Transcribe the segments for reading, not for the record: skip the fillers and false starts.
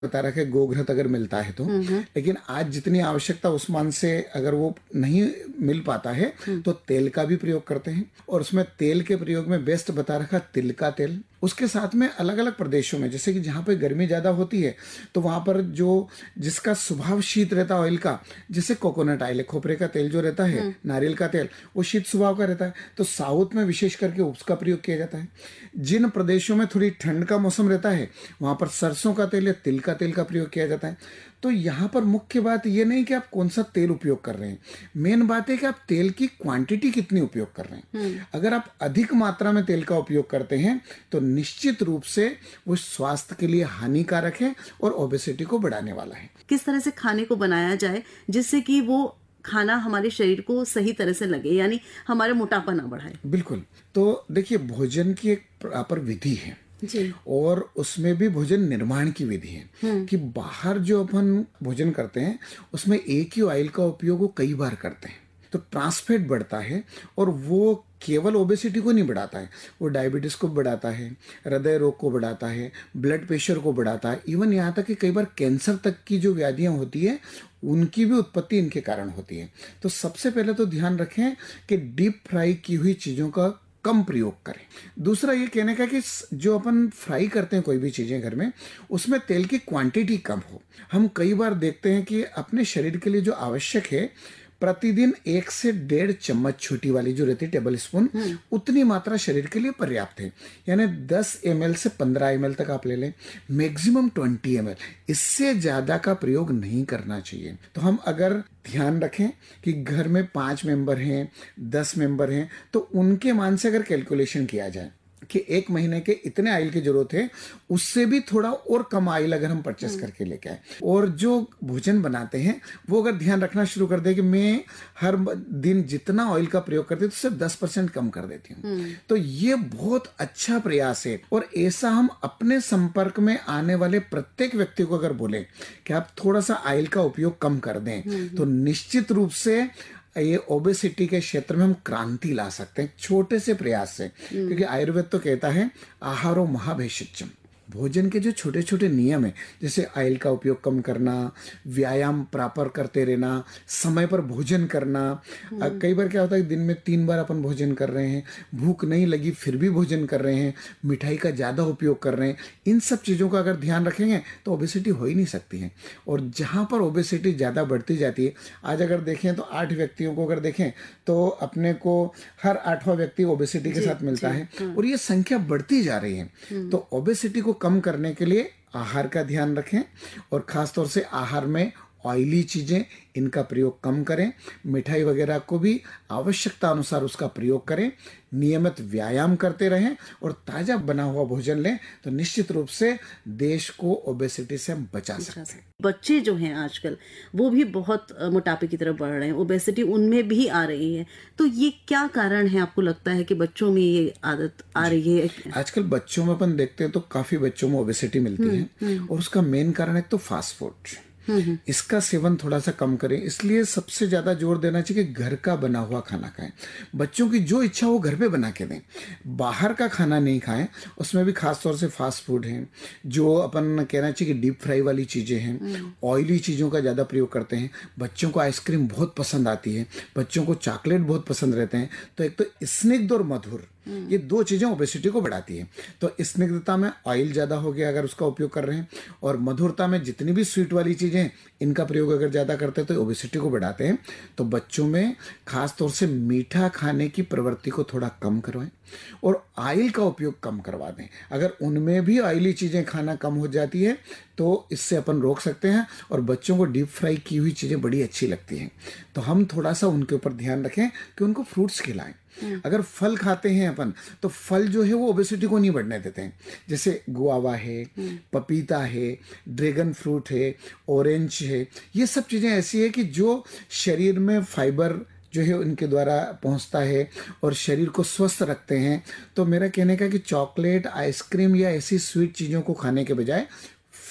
बता रखा है गोघृत अगर मिलता है तो, लेकिन आज जितनी आवश्यकता उस मान से अगर वो नहीं मिल पाता है तो तेल का भी प्रयोग करते हैं। और उसमें तेल के प्रयोग में बेस्ट बता रखा तिल का तेल। उसके साथ में अलग अलग प्रदेशों में, जैसे कि जहाँ पे गर्मी ज़्यादा होती है तो वहाँ पर जो जिसका स्वभाव शीत रहता है ऑयल का, जैसे कोकोनट ऑयल, खोपरे का तेल जो रहता है, नारियल का तेल, वो शीत स्वभाव का रहता है, तो साउथ में विशेष करके उसका प्रयोग किया जाता है। जिन प्रदेशों में थोड़ी ठंड का मौसम रहता है वहाँ पर सरसों का तेल या तिल का तेल का प्रयोग किया जाता है। तो यहाँ पर मुख्य बात ये नहीं कि आप कौन सा तेल उपयोग कर रहे हैं, मेन बात है कि आप तेल की क्वांटिटी कितनी उपयोग कर रहे हैं। अगर आप अधिक मात्रा में तेल का उपयोग करते हैं तो निश्चित रूप से वो स्वास्थ्य के लिए हानिकारक है और ओबेसिटी को बढ़ाने वाला है। किस तरह से खाने को बनाया जाए जिससे कि वो खाना हमारे शरीर को सही तरह से लगे, यानी हमारे मोटापा ना बढ़ाए? बिल्कुल। तो देखिए, भोजन की एक प्रॉपर विधि है जी। और उसमें भी भोजन निर्माण की विधि है कि बाहर जो अपन भोजन करते हैं उसमें एक ही ऑयल का उपयोग वो कई बार करते हैं, तो ट्रांसफैट बढ़ता है और वो केवल ओबेसिटी को नहीं बढ़ाता है, वो डायबिटीज को बढ़ाता है, हृदय रोग को बढ़ाता है, ब्लड प्रेशर को बढ़ाता है, इवन यहाँ तक कि कई बार कैंसर तक की जो व्याधियाँ होती है उनकी भी उत्पत्ति इनके कारण होती है। तो सबसे पहले तो ध्यान रखें कि डीप फ्राई की हुई चीज़ों का कम प्रयोग करें। दूसरा ये कहने का कि जो अपन फ्राई करते हैं कोई भी चीज़ें घर में, उसमें तेल की क्वांटिटी कम हो। हम कई बार देखते हैं कि अपने शरीर के लिए जो आवश्यक है प्रतिदिन 1 से 1.5 चम्मच छोटी वाली जो रहती है टेबल स्पून, उतनी मात्रा शरीर के लिए पर्याप्त है। यानी 10 ml से 15 ml तक आप ले लें, मैक्सिमम 20 ml, इससे ज़्यादा का प्रयोग नहीं करना चाहिए। तो हम अगर ध्यान रखें कि घर में 5 मेंबर हैं, 10 मेंबर हैं, तो उनके मान से अगर कैलकुलेशन किया जाए कि 1 महीने के इतने ऑयल की जरूरत है, उससे भी थोड़ा और कम ऑयल अगर हम परचेस करके लेके आए और जो भोजन बनाते हैं वो अगर ध्यान रखना शुरू कर दे कि मैं हर दिन जितना ऑयल का प्रयोग करती हूँ उससे 10% कम कर देती हूँ, तो ये बहुत अच्छा प्रयास है। और ऐसा हम अपने संपर्क में आने वाले प्रत्येक व्यक्ति को अगर बोले कि आप थोड़ा सा ऑयल का उपयोग कम कर दें तो निश्चित रूप से ये ओबेसिटी के क्षेत्र में हम क्रांति ला सकते हैं छोटे से प्रयास से। क्योंकि आयुर्वेद तो कहता है आहारो महाभेषजम, भोजन के जो छोटे छोटे नियम है, जैसे ऑयल का उपयोग कम करना, व्यायाम प्रॉपर करते रहना, समय पर भोजन करना। कई बार क्या होता है दिन में 3 बार अपन भोजन कर रहे हैं, भूख नहीं लगी फिर भी भोजन कर रहे हैं, मिठाई का ज़्यादा उपयोग कर रहे हैं, इन सब चीज़ों का अगर ध्यान रखेंगे तो ओबेसिटी हो ही नहीं सकती है। और जहाँ पर ओबेसिटी ज़्यादा बढ़ती जाती है, आज अगर देखें तो 8 व्यक्तियों को अगर देखें तो अपने को हर 8वां व्यक्ति ओबेसिटी के साथ मिलता है और ये संख्या बढ़ती जा रही है। तो ओबेसिटी को कम करने के लिए आहार का ध्यान रखें और खास तौर से आहार में ऑयली चीज़ें इनका प्रयोग कम करें, मिठाई वगैरह को भी आवश्यकता अनुसार उसका प्रयोग करें, नियमित व्यायाम करते रहें और ताज़ा बना हुआ भोजन लें, तो निश्चित रूप से देश को ओबेसिटी से हम बचा सकते हैं। बच्चे जो हैं आजकल वो भी बहुत मोटापे की तरफ बढ़ रहे हैं, ओबेसिटी उनमें भी आ रही है, तो ये क्या कारण है आपको लगता है कि बच्चों में ये आदत आ रही है? आजकल बच्चों में अपन देखते हैं तो काफ़ी बच्चों में ओबेसिटी मिलती है और उसका मेन कारण है तो फास्ट फूड, इसका सेवन थोड़ा सा कम करें। इसलिए सबसे ज्यादा जोर देना चाहिए कि घर का बना हुआ खाना खाएं, बच्चों की जो इच्छा वो घर पे बना के दें, बाहर का खाना नहीं खाएं। उसमें भी खास तौर से फास्ट फूड है, जो अपन कहना चाहिए कि डीप फ्राई वाली चीजें हैं, ऑयली चीजों का ज्यादा प्रयोग करते हैं। बच्चों को आइसक्रीम बहुत पसंद आती है, बच्चों को चॉकलेट बहुत पसंद रहते हैं। तो एक तो स्निग्ध और मधुर, ये 2 चीजें ओबेसिटी को बढ़ाती है। तो स्निग्धता में ऑयल ज्यादा हो गया अगर उसका उपयोग कर रहे हैं, और मधुरता में जितनी भी स्वीट वाली चीजें इनका प्रयोग अगर ज्यादा करते हैं तो ओबेसिटी को बढ़ाते हैं। तो बच्चों में खास तौर से मीठा खाने की प्रवृत्ति को थोड़ा कम करवाएं और ऑयल का उपयोग कम करवा दें। अगर उनमें भी ऑयली चीजें खाना कम हो जाती है तो इससे अपन रोक सकते हैं। और बच्चों को डीप फ्राई की हुई चीजें बड़ी अच्छी लगती हैं, तो हम थोड़ा सा उनके ऊपर ध्यान रखें कि उनको फ्रूट्स खिलाएं। अगर फल खाते हैं अपन तो फल जो है वो ओबेसिटी को नहीं बढ़ने देते हैं, जैसे गुआवा है, पपीता है, ड्रैगन फ्रूट है, ऑरेंज है। ये सब चीज़ें ऐसी है कि जो शरीर में फाइबर जो है उनके द्वारा पहुंचता है और शरीर को स्वस्थ रखते हैं। तो मेरा कहने का कि चॉकलेट, आइसक्रीम या ऐसी स्वीट चीज़ों को खाने के बजाय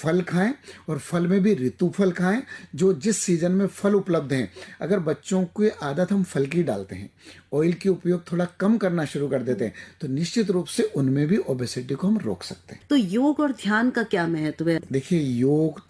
फल खाएं, और फल में भी ऋतु फल खाएं, जो जिस सीजन में फल उपलब्ध हैं। अगर बच्चों की आदत हम फल की डालते हैं, ऑयल की उपयोग थोड़ा कम करना शुरू कर देते हैं, तो निश्चित रूप से उनमें भी ओबेसिटी को हम रोक सकते हैं। तो योग और ध्यान का क्या महत्व है? देखिए, योग